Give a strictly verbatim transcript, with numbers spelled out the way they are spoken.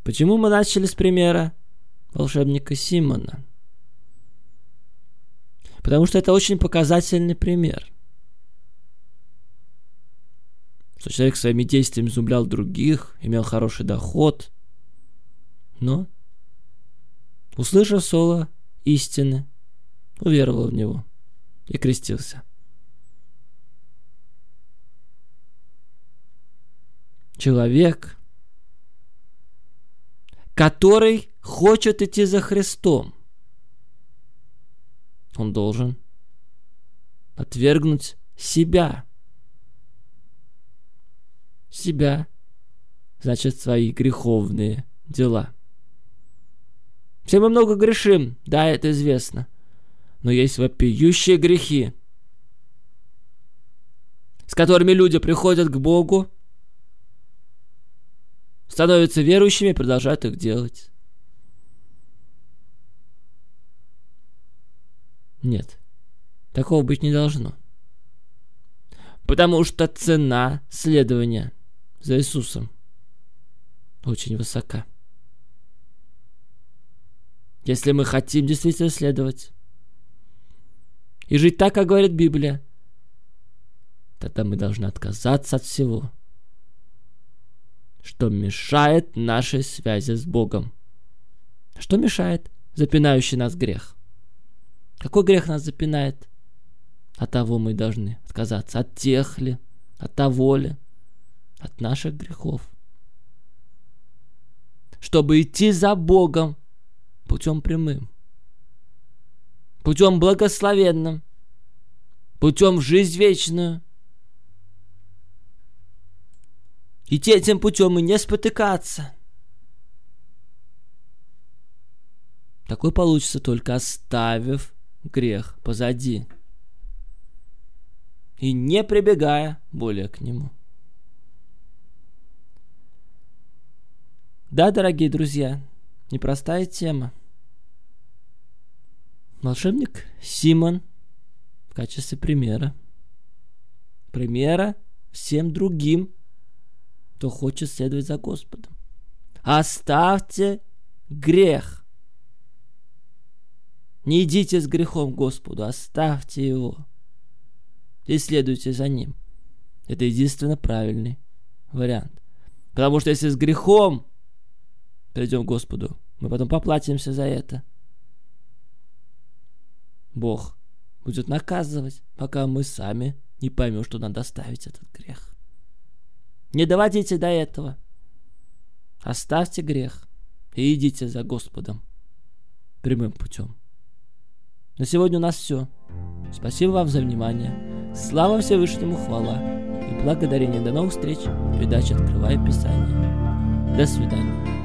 Почему мы начали с примера волшебника Симона? Потому что это очень показательный пример. Что человек своими действиями изумлял других, имел хороший доход, но, услышав слово истины, уверовал в него и крестился. Человек, который хочет идти за Христом, он должен отвергнуть себя. Себя, значит, свои греховные дела. Все мы много грешим, да, это известно. Но есть вопиющие грехи, с которыми люди приходят к Богу, становятся верующими и продолжают их делать. Нет, такого быть не должно. Потому что цена следования за Иисусом очень высока. Если мы хотим действительно следовать и жить так, как говорит Библия, тогда мы должны отказаться от всего, что мешает нашей связи с Богом. Что мешает? Запинающий нас грех. Какой грех нас запинает? От того мы должны отказаться. От тех ли? От того ли? От наших грехов. Чтобы идти за Богом путем прямым, путем благословенным, путем в жизнь вечную. Идти этим путем и не спотыкаться. Такой получится только оставив грех позади и не прибегая более к нему. Да, дорогие друзья, непростая тема. Волшебник Симон в качестве примера. Примера всем другим, кто хочет следовать за Господом. Оставьте грех. Не идите с грехом к Господу, оставьте его. И следуйте за ним. Это единственно правильный вариант. Потому что если с грехом придем к Господу, мы потом поплатимся за это. Бог будет наказывать, пока мы сами не поймем, что надо оставить этот грех. Не доводите до этого. Оставьте грех и идите за Господом прямым путем. На сегодня у нас все. Спасибо вам за внимание. Слава Всевышнему, хвала и благодарение. До новых встреч в передаче «Открывая Писание». До свидания.